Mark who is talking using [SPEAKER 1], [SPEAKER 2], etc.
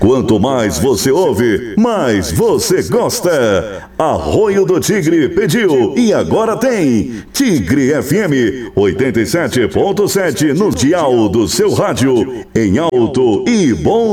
[SPEAKER 1] Quanto mais você ouve, mais você gosta. Arroio do Tigre pediu e agora tem Tigre FM 87.7 no dial do seu rádio, em alto e bom